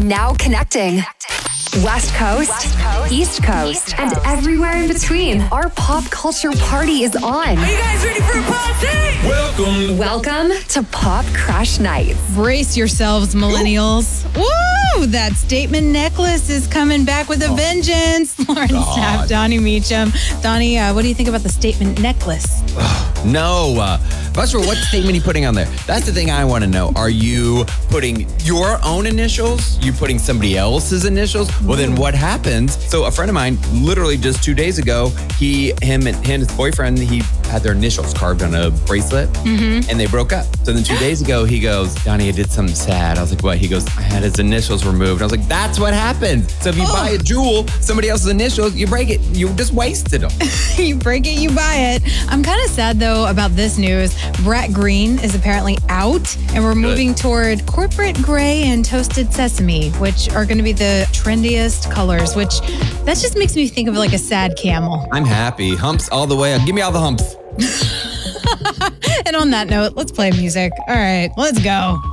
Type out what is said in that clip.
Now connecting. West Coast, East Coast, and everywhere in between. Our pop culture party is on. Are you guys ready for a party? Welcome to Pop Crush Nights. Brace yourselves, millennials. Woo! That statement necklace is coming back with a vengeance. Lauren Sapp, Donnie Meacham. Donnie, what do you think about the statement necklace? No. First of all, what statement are you putting on there? That's the thing I want to know. Are you putting your own initials? You putting somebody else's initials? Well, then what happens? So a friend of mine, literally just 2 days ago, him and his boyfriend, he had their initials carved on a bracelet, and they broke up. So then 2 days ago, he goes, Donnie, I did something sad. I was like, what? He goes, I had his initials removed. I was like, that's what happens. So if you buy a jewel, somebody else's initials, you break it. You just wasted them. You break it, you buy it. I'm kind of sad, though, about this news. Brett Green is apparently out, and we're moving toward corporate gray and toasted sesame, which are going to be the trendiest colors, which that just makes me think of like a sad camel. I'm happy. Humps all the way. Give me all the humps. And on that note, let's play music. All right, let's go.